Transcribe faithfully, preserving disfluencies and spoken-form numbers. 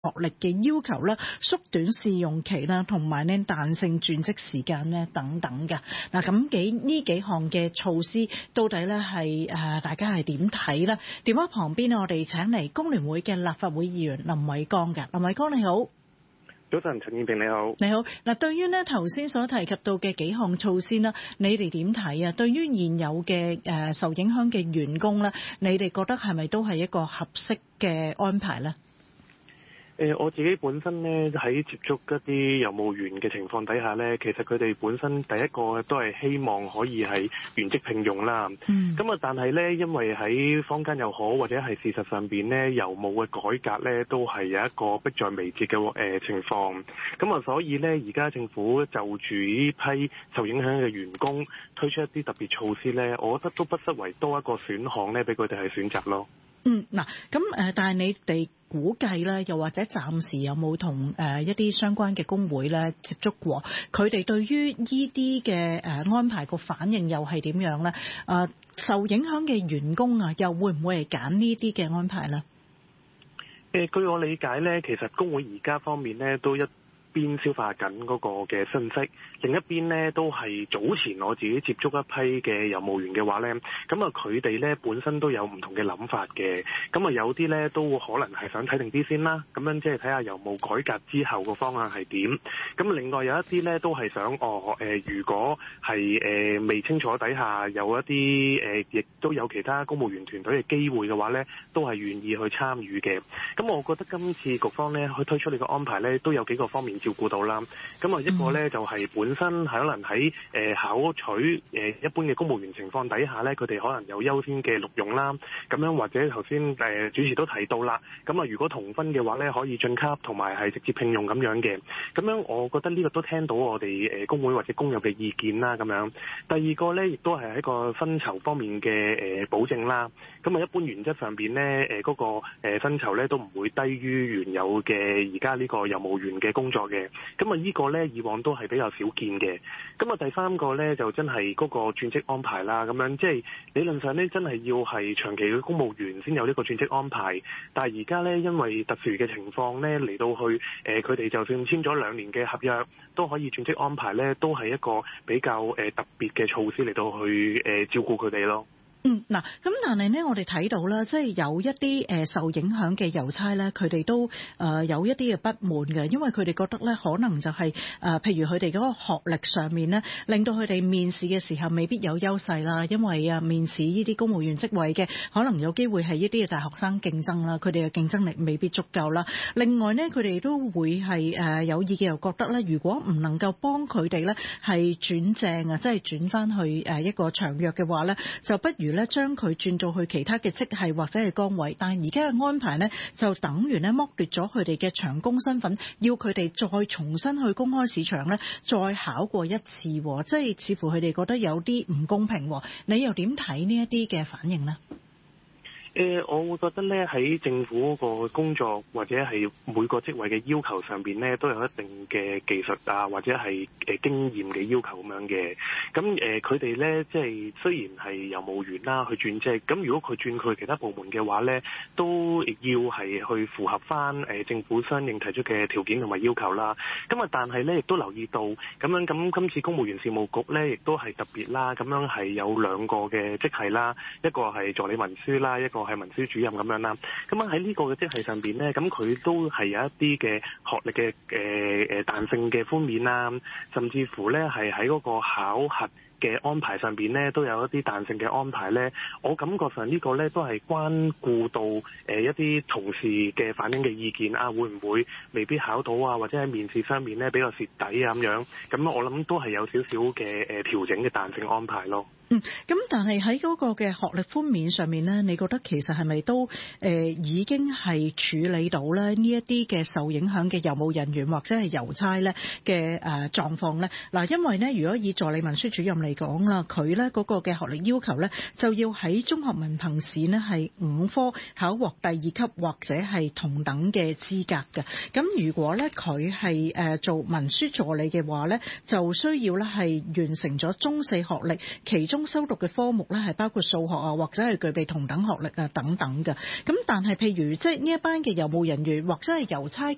學歷嘅要求啦、縮短試用期啦，同埋呢彈性轉職時間呢等等嘅。嗱，咁幾呢幾項嘅措施，到底咧係誒大家係點睇呢？電話旁邊我哋請嚟工聯會嘅立法會議員林偉江嘅。林偉江你好。 早晨，陳燕平你好。 你好。嗱，對於呢頭先所提及到嘅幾項措施呢，你哋點睇啊？對於現有嘅誒受影響嘅員工呢，你哋覺得係咪都係一個合適嘅安排呢？ 誒我自己本身咧喺接觸一啲郵務員嘅情況底下咧，其實佢哋本身第一個都係希望可以係原職聘用啦。嗯。咁啊，但係咧，因為喺坊間又好，或者係事實上邊咧，郵務嘅改革咧，都係有一個迫在眉睫嘅誒情況。咁啊，所以咧，而家政府就住呢批受影響嘅員工推出一啲特別措施咧，我覺得都不失為多一個選項咧，俾佢哋去選擇咯。 嗯，嗱，咁誒，但係你哋估計咧，又或者暫時有冇同誒一啲相關嘅工會咧接觸過？佢哋對於呢啲嘅誒安排個反應又係點樣咧？誒，受影響嘅員工啊，又會唔會係揀呢啲嘅安排咧？ 誒，據我理解咧，其實工會而家方面咧都一邊消化緊嗰個嘅信息，另一邊呢都係早前我自己接觸一批嘅郵務員嘅話呢，咁啊佢哋呢本身都有唔同嘅諗法嘅，咁啊有啲呢都可能係想睇定啲先啦，咁樣即係睇下郵務改革之後個方向係點。咁另外有一啲呢都係想哦誒、呃，如果係誒、呃、未清楚底下有一啲誒，亦、呃、都有其他公務員團隊嘅機會嘅話呢，都係願意去參與嘅。咁我覺得今次局方呢去推出呢個安排呢，都有幾個方面照顧到啦，咁啊一個咧就係本身可能喺誒考取誒一般嘅公務員情況底下咧，佢哋可能有優先嘅錄用啦，咁樣或者頭先誒主持都提到啦，咁啊如果同分嘅話咧，可以晉級同埋係直接聘用咁樣嘅，咁樣我覺得呢個都聽到我哋誒工會或者工友嘅意見啦，咁樣。第二個咧亦都係喺個薪酬方面嘅誒保證啦，咁啊一般原則上邊咧誒嗰個誒薪酬咧都唔會低於原有嘅而家呢個郵務員嘅工作嘅，咁啊呢個呢，以往都係比較少見嘅。咁啊第三個呢，就真係嗰個轉職安排啦，咁樣即係理論上呢，真係要係長期嘅公務員先有呢個轉職安排，但係而家呢，因為特殊嘅情況呢，嚟到去誒佢哋就算簽咗兩年嘅合約都可以轉職安排呢，都係一個比較誒特別嘅措施嚟到去誒照顧佢哋咯。 嗯，嗱，咁但係呢，我哋睇到啦，即係有一啲誒受影響嘅郵差咧，佢哋都誒有一啲嘅不滿嘅，因為佢哋覺得咧，可能就係誒，譬如佢哋嗰個學歷上面咧，令到佢哋面試嘅時候未必有優勢啦，因為啊，面試呢啲公務員職位嘅，可能有機會係一啲嘅大學生競爭啦，佢哋嘅競爭力未必足夠啦。另外呢，佢哋都會係誒有意見又覺得咧，如果唔能夠幫佢哋咧係轉正啊，即係轉翻去誒一個長約嘅話咧，就不如咧將佢轉到去其他嘅職系或者係崗位，但係而家嘅安排呢，就等於咧剝奪咗佢哋嘅長工身份，要佢哋再重新去公開市場咧，再考過一次，即係似乎佢哋覺得有啲唔公平。你又點睇呢一啲嘅反應呢？ 誒、呃，我會覺得咧喺政府個工作或者係每個職位嘅要求上邊咧，都有一定嘅技術啊，或者係誒經驗嘅要求咁樣嘅。咁誒，佢哋咧即係雖然係郵務員啦，去轉職，咁如果佢轉去其他部門嘅話咧，都要係去符合翻誒政府相應提出嘅條件同埋要求啦。咁啊，但係咧亦都留意到咁樣，咁今次公務員事務局咧亦都係特別啦，咁樣係有兩個嘅職系啦，一個係助理文書啦，一個係文書主任咁樣啦，咁啊喺呢個嘅職系上邊咧，咁佢都係有一啲嘅學歷嘅誒誒彈性嘅寬免啦，甚至乎咧係喺嗰個考核嘅安排上邊咧，都有一啲彈性嘅安排咧。我感覺上呢個咧都係關顧到誒一啲同事嘅反映嘅意見啊，會唔會未必考到啊，或者喺面試方面咧比較蝕底啊咁樣，咁我諗都係有少少嘅誒調整嘅彈性安排咯。 嗯，咁但係喺嗰個嘅學歷寬免上面咧，你覺得其實係咪都誒、呃、已經係處理到咧呢一啲嘅受影響嘅郵務人員或者係郵差咧嘅誒狀況咧？嗱，因為咧如果以助理文書主任嚟講啦，佢咧嗰個嘅學歷要求咧就要喺中學文憑試呢係五科考獲第二級或者係同等嘅資格嘅。咁如果咧佢係誒做文書助理嘅話咧，就需要咧係完成咗中四學歷，其中修讀嘅科目咧係包括數學啊，或者係具備同等學歷啊等等嘅。咁但係譬如即係呢一班嘅郵務人員或者係郵差，